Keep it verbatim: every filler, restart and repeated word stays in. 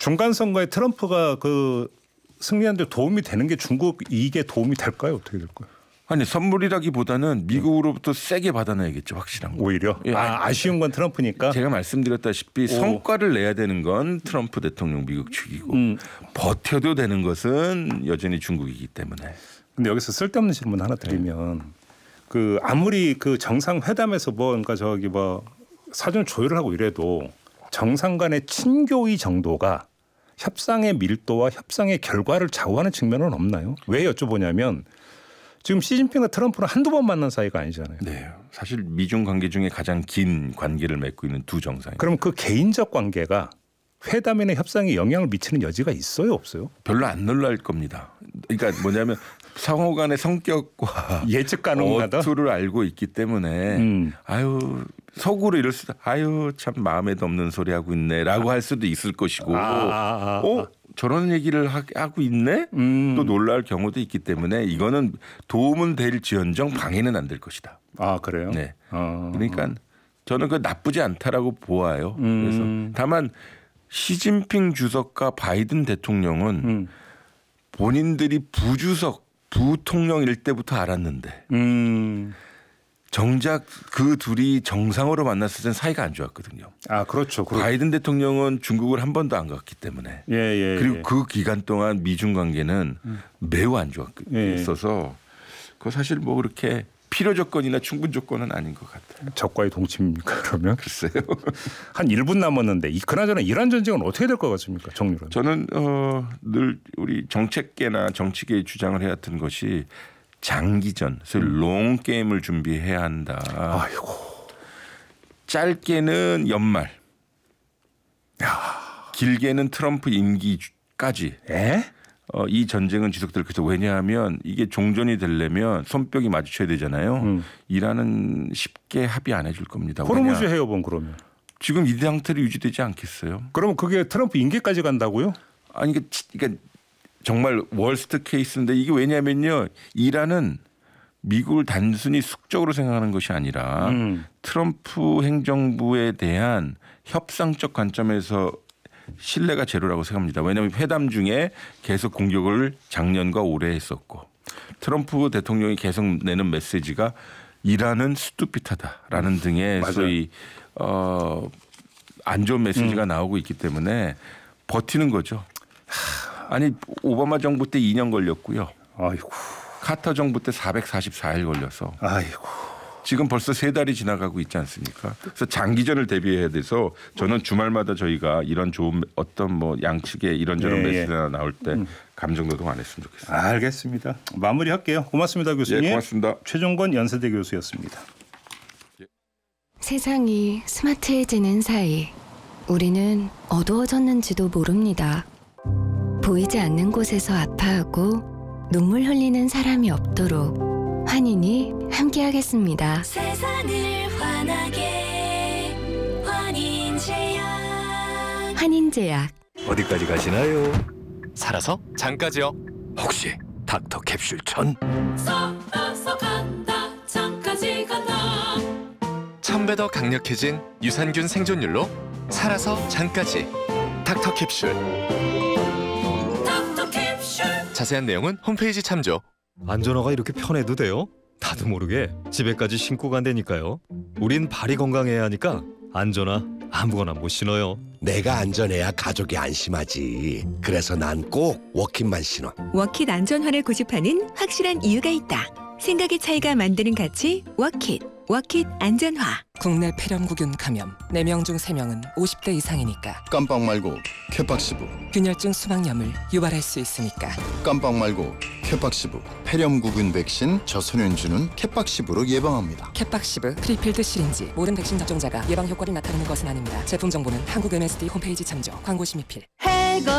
중간 선거에 트럼프가 그 승리하는 데 도움이 되는 게 중국 이익에 도움이 될까요? 어떻게 될까요? 아니 선물이라기보다는 미국으로부터 세게 받아내야겠죠. 확실한 거. 오히려? 예, 아, 아쉬운 건 트럼프니까? 제가 말씀드렸다시피 오. 성과를 내야 되는 건 트럼프 대통령 미국 측이고 음. 버텨도 되는 것은 여전히 중국이기 때문에. 근데 여기서 쓸데없는 질문 하나 드리면 네. 그 아무리 그 정상회담에서 뭐 그러니까 저기 뭐 사전 조율을 하고 이래도 정상 간의 친교의 정도가 협상의 밀도와 협상의 결과를 좌우하는 측면은 없나요? 왜 여쭤보냐면 지금 시진핑과 트럼프는 한두 번 만난 사이가 아니잖아요. 네, 사실 미중 관계 중에 가장 긴 관계를 맺고 있는 두 정상이에요. 그럼 그 개인적 관계가 회담이나 협상에 영향을 미치는 여지가 있어요, 없어요? 별로 안 놀랄 겁니다. 그러니까 뭐냐면 상호 간의 성격과 예측 가능하다. 어투를 알고 있기 때문에 음. 아유 속으로 이럴 수도 아유 참 마음에도 없는 소리 하고 있네라고 할 수도 있을 것이고, 아, 아, 아, 어 저런 얘기를 하고 있네 음. 또 놀랄 경우도 있기 때문에 이거는 도움은 될지언정 방해는 안 될 것이다. 아 그래요? 네. 아, 그러니까 저는 그 나쁘지 않다라고 보아요. 음. 그래서 다만 시진핑 주석과 바이든 대통령은 음. 본인들이 부주석 부통령일 때부터 알았는데 음. 정작 그 둘이 정상으로 만났을 땐 사이가 안 좋았거든요. 아 그렇죠. 바이든 대통령은 중국을 한 번도 안 갔기 때문에 예, 예, 그리고 예. 그 기간 동안 미중 관계는 음. 매우 안 좋았어서 예. 그 사실 뭐 그렇게 필요 조건이나 충분 조건은 아닌 것 같아요. 적과의 동침입니까 그러면? 글쎄요. 한 일 분 남았는데 그나저나 이란 전쟁은 어떻게 될 것 같습니까? 정률은? 저는 어, 늘 우리 정책계나 정치계의 주장을 해왔던 것이 장기전, 소위 음. 롱 게임을 준비해야 한다. 아이고. 짧게는 연말, 야. 길게는 트럼프 임기까지. 에? 어, 이 전쟁은 지속될 것이다. 왜냐하면 이게 종전이 되려면 손뼉이 마주쳐야 되잖아요. 음. 이란은 쉽게 합의 안 해줄 겁니다. 호르무즈 해협은 그러면? 지금 이 상태로 유지되지 않겠어요? 그러면 그게 트럼프 임기까지 간다고요? 아니 그러니까 정말 월스트 케이스인데 이게 왜냐하면요. 이란은 미국을 단순히 숙적으로 생각하는 것이 아니라 음. 트럼프 행정부에 대한 협상적 관점에서 신뢰가 제로라고 생각합니다. 왜냐하면 회담 중에 계속 공격을 작년과 올해 했었고 트럼프 대통령이 계속 내는 메시지가 이란은 스투핏하다라는 등의 맞아요. 소위 어, 안 좋은 메시지가 음. 나오고 있기 때문에 버티는 거죠. 아니 오바마 정부 때 이 년 걸렸고요. 아이고. 카터 정부 때 사백사십사 일 걸려서 아이고. 지금 벌써 세 달이 지나가고 있지 않습니까? 그래서 장기전을 대비해야 돼서 저는 주말마다 저희가 이런 좋은 어떤 뭐 양측의 이런저런 예, 메시지가 예. 나올 때 음. 감정 노동 안 했으면 좋겠습니다. 알겠습니다. 마무리할게요. 고맙습니다, 교수님. 예, 고맙습니다. 최종건 연세대 교수였습니다. 세상이 스마트해지는 사이 우리는 어두워졌는지도 모릅니다. 보이지 않는 곳에서 아파하고 눈물 흘리는 사람이 없도록 환인이 함께하겠습니다. 세상을 환하게 환인제약. 환인제약. 어디까지 가시나요? 살아서 장까지요. 혹시 닥터 캡슐 천? 살아서 간다 장까지 간다. 천 배 더 강력해진 유산균 생존율로 살아서 장까지. 닥터 캡슐. 닥터 캡슐. 자세한 내용은 홈페이지 참조. 안전화가 이렇게 편해도 돼요? 나도 모르게 집에까지 신고 간다니까요. 우린 발이 건강해야 하니까 안전화 아무거나 못 신어요. 내가 안전해야 가족이 안심하지. 그래서 난 꼭 워킷만 신어. 워킷 안전화를 고집하는 확실한 이유가 있다. 생각의 차이가 만드는 가치 워킷. 워킷 안전화. 국내 폐렴구균 감염 네 명 중 세 명은 오십 대 이상이니까. 깜빡 말고 케팍시브. 균열증 수막염을 유발할 수 있으니까. 깜빡 말고 케팍시브. 폐렴구균 백신 저소년주는 케팍시브로 예방합니다. 케팍시브 프리필드 시린지. 모든 백신 접종자가 예방 효과를 나타내는 것은 아닙니다. 제품 정보는 한국 엠에스디 홈페이지 참조. 광고 심의필.